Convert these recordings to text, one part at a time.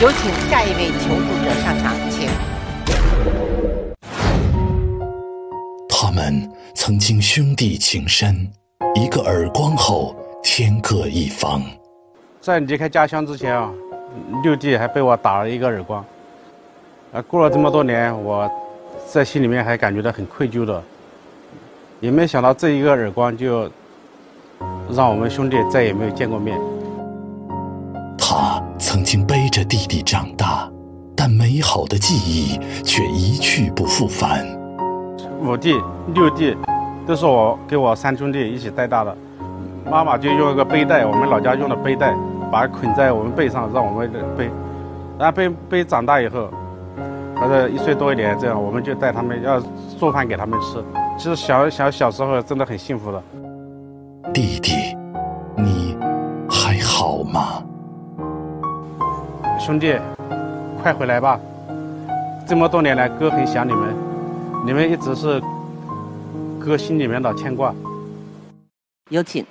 有请下一位求助者上场，请。 他们曾经兄弟情深，一个耳光后天各一方。 在离开家乡之前啊，六弟还被我打了一个耳光。过了这么多年，我在心里面还感觉到很愧疚的，也没想到这一个耳光就让我们兄弟再也没有见过面。 他曾经背着弟弟长大，但美好的记忆却一去不复返。 五弟、六弟都是给我三兄弟一起带大的，妈妈就用一个背带，我们老家用的背带，把它捆在我们背上，让我们背。然后背长大以后，他说1岁多一点，这样我们就带他们要做饭给他们吃。其实小时候真的很幸福的。 弟弟，你还好吗？ 兄弟，快回来吧！这么多年来，哥很想你们，你们一直是哥心里面的牵挂。 有请。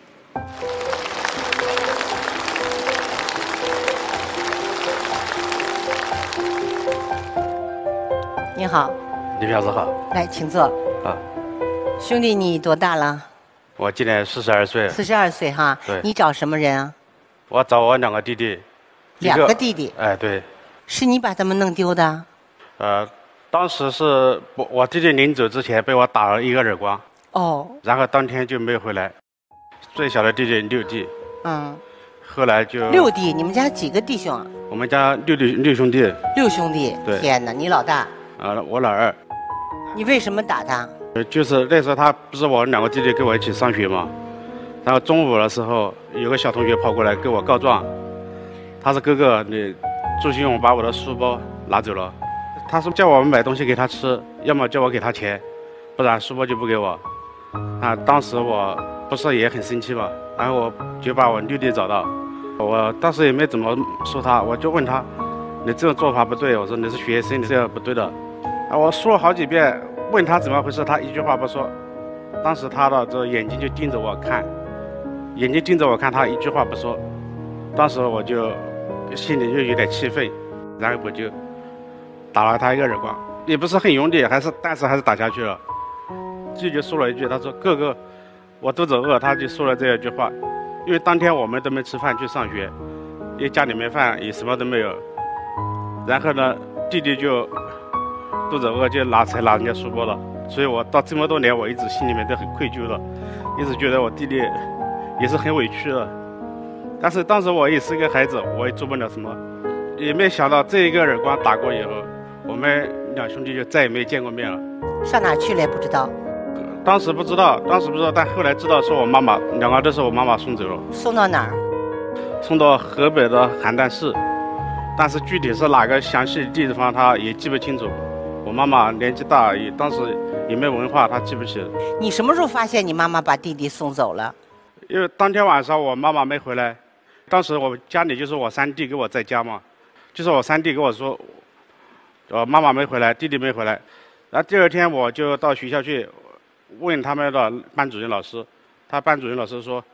你好， 李表子好。 来，请坐。 啊， 兄弟，你多大了？ 我今年42岁。 42岁哈。 对。 你找什么人啊？ 我找我2个弟弟。 2个弟弟？ 哎，对。 是你把他们弄丢的？ 当时是我弟弟临走之前被我打了一个耳光。 哦。 然后当天就没有回来。最小的弟弟6弟。 嗯。 后来就。 6弟，你们家几个弟兄啊？ 我们家六兄弟。 6兄弟。 对。 天哪，你老大？ 我老二。 你为什么打他？ 就是那时候他不是我2个弟弟跟我一起上学嘛，然后中午的时候有个小同学跑过来跟我告状，他说哥哥你朱新勇把我的书包拿走了，他说叫我们买东西给他吃，要么叫我给他钱，不然书包就不给我。当时我不是也很生气嘛，然后我就把我6弟找到，我当时也没怎么说他，我就问他你这种做法不对，我说你是学生，你这样不对的。我说了好几遍，问他怎么回事，他一句话不说。当时他的这眼睛就盯着我看，他一句话不说。当时我就心里就有点气愤，然后我就打了他一个耳光，也不是很用力，但是还是打下去了。弟就说了一句，他说哥哥我肚子饿，他就说了这一句话。因为当天我们都没吃饭去上学，因为家里面饭也什么都没有。然后呢，弟弟就肚子饿就拿人家书包了，所以我到这么多年我一直心里面都很愧疚的，一直觉得我弟弟也是很委屈的。但是当时我也是个孩子，我也做不了什么，也没想到这一个耳光打过以后，我们2兄弟就再也没见过面了。 上哪去了也不知道？ 当时不知道，但后来知道是我妈妈，2个都是我妈妈送走了。 送到哪儿？ 送到河北的邯郸市，但是具体是哪个详细地方他也记不清楚。我妈妈年纪大，当时也没文化，她记不起。 你什么时候发现你妈妈把弟弟送走了？ 因为当天晚上我妈妈没回来，当时我家里就是我3弟跟我在家嘛，就是我3弟跟我说，妈妈没回来，弟弟没回来。然后第2天我就到学校去问他们的班主任老师，他班主任老师说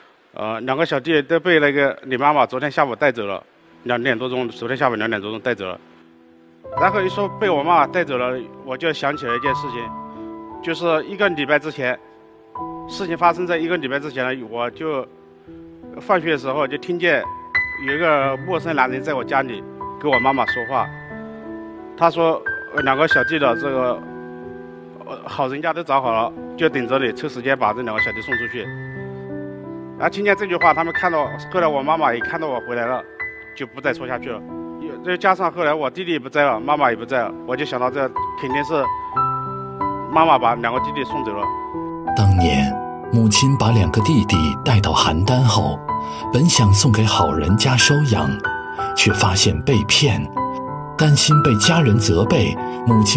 ，2个小弟都被那个你妈妈昨天下午带走了，2点多钟，昨天下午2点多钟带走了。然后一说被我妈妈带走了，我就想起了一件事情，就是1个礼拜之前，事情发生在1个礼拜之前呢，我就放学的时候就听见有一个陌生男人在我家里跟我妈妈说话，他说2个小弟的这个好人家都找好了，就等着你抽时间把这2个小弟送出去。然后听见这句话，他们看到，后来我妈妈也看到我回来了，就不再说下去了。再加上后来我弟弟也不在了，妈妈也不在了，我就想到这肯定是妈妈把2个弟弟送走了。 当年母亲把2个弟弟带到邯郸后，本想送给好人家收养，却发现被骗，担心被家人责备，母亲